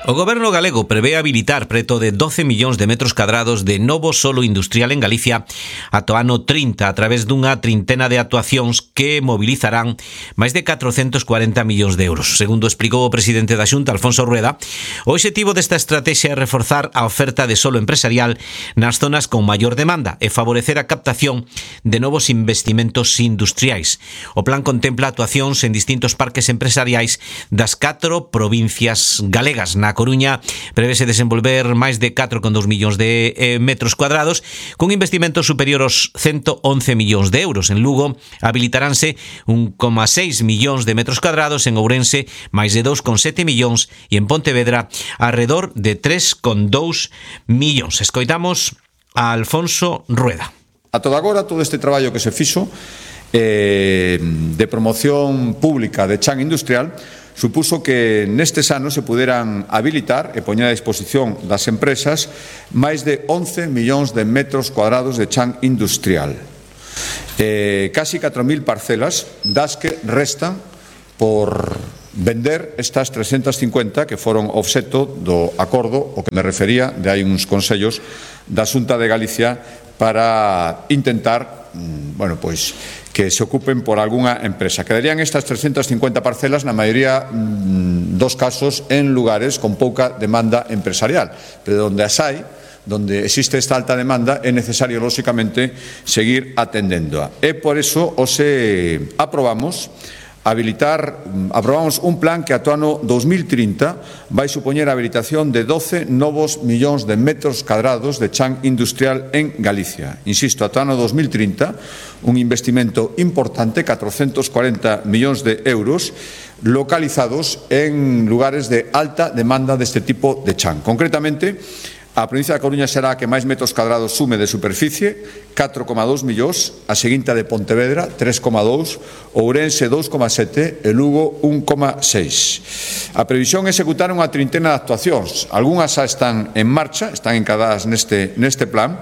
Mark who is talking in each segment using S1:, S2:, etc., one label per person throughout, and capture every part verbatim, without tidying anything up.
S1: O Goberno galego prevé habilitar preto de doce millóns de metros cadrados de novo solo industrial en Galicia ata o ano trinta a través dunha trintena de actuacións que mobilizarán máis de catrocentos cuarenta millóns de euros. Segundo explicou o presidente da Xunta, Alfonso Rueda, o obxectivo desta estrategia é reforzar a oferta de solo empresarial nas zonas con maior demanda e favorecer a captación de novos investimentos industriais. O plan contempla actuacións en distintos parques empresariais das catro provincias galegas. Na Coruña prevese desenvolver máis de catro coma dous millóns de eh, metros cuadrados cun investimento superior aos ciento once millóns de euros. En Lugo habilitaránse un coma seis millóns de metros cuadrados, en Ourense máis de dous coma sete millóns e en Pontevedra alrededor de tres coma dous millóns. Escoitamos a Alfonso Rueda.
S2: A toda agora, todo este traballo que se fixo eh, de promoción pública de chan industrial supuso que nestes anos se puderan habilitar e poñer a disposición das empresas máis de once millóns de metros cuadrados de chan industrial. Eh, casi catro mil parcelas das que restan por vender estas trescentas cincuenta que foron obxecto do acordo o que me refería de hai uns consellos da Xunta de Galicia para intentar, bueno, pois que se ocupen por algunha empresa. Quedarían estas trescentas cincuenta parcelas na maioría mmm, dos casos en lugares con pouca demanda empresarial, pero onde as hai, donde existe esta alta demanda, é necesario, lóxicamente, seguir atendéndoa. E por eso os eh, aprobamos habilitar, aprobamos un plan que ata o ano dos mil trinta vai supoñer a habilitación de doce novos millóns de metros cadrados de chan industrial en Galicia. Insisto, ata o ano dos mil trinta, un investimento importante, catrocentos cuarenta millóns de euros, localizados en lugares de alta demanda deste tipo de chan. Concretamente, a provincia da Coruña será a que máis metros cadrados sume de superficie, catro coma dous millóns, a seguinte de Pontevedra, tres coma dous, Ourense, dous coma sete e Lugo, un coma seis. A previsión é executar unha trintena de actuacións. Algúnas xa están en marcha, están encadadas neste, neste plan.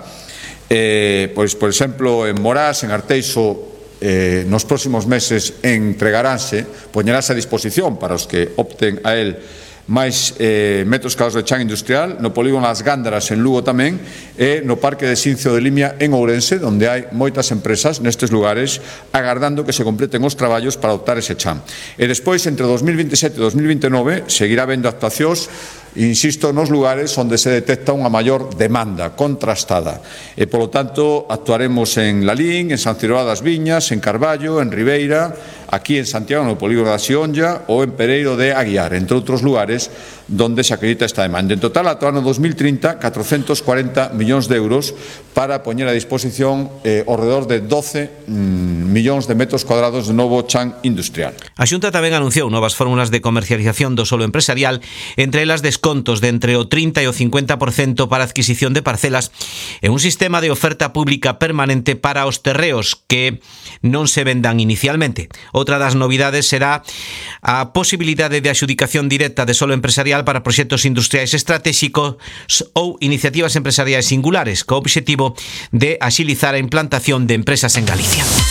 S2: Eh, pois, por exemplo, en Morás, en Arteixo, eh, nos próximos meses entregaránse, poñerase a disposición para os que opten a el máis eh, metros cadrados de chan industrial, no polígono As Gándaras en Lugo tamén, e no Parque de Xincio de Limia en Ourense, onde hai moitas empresas nestes lugares agardando que se completen os traballos para adoptar ese chan. E despois, entre dos mil vinte e sete e dos mil vinte e nove, seguirá habendo actuacións, insisto, nos lugares onde se detecta unha maior demanda contrastada. E, polo tanto, actuaremos en Lalín, en San Ciroá das Viñas, en Carballo, en Ribeira, aquí en Santiago, no polígono da Xionlla, ou en Pereiro de Aguiar, entre outros lugares donde se acredita esta demanda. En total, ata o ano dos mil trinta, catrocentos cuarenta millóns de euros para poñer a disposición eh, ao redor de doce mm, millóns de metros cuadrados de novo chan industrial.
S1: A Xunta tamén anunciou novas fórmulas de comercialización do solo empresarial, entre elas descontos de entre o trinta e o cincuenta por cento para a adquisición de parcelas e un sistema de oferta pública permanente para os terreos que non se vendan inicialmente. Outra das novidades será a posibilidade de adxudicación directa de solo empresarial para proxectos industriais estratégicos ou iniciativas empresariais singulares, co obxectivo de axilizar a implantación de empresas en Galicia.